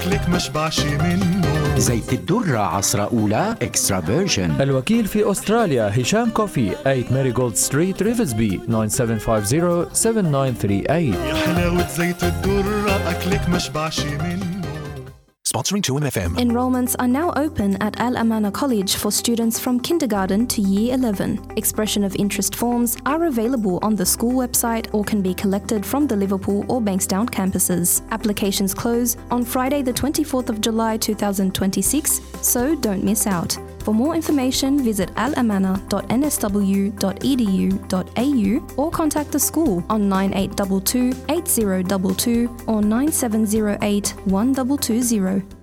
أكلك مشبعش منه. زيت الدرة عصرة أولى إكسترا فيرجن. الوكيل في أستراليا هشام كوفي 8 ماريغولد ستريت ريفزبي 9750-7938. يا حلاوة زيت الدرة أكلك مشبعش منه. Sponsoring 2MFM. Enrollments are now open at Al Amana College for students from kindergarten to year 11. Expression of interest forms are available on the school website or can be collected from the Liverpool or Bankstown campuses. Applications close on Friday the 24th of July 2026, so don't miss out. For more information, visit alamana.nsw.edu.au or contact the school on 9822 8022 or 9708 1220.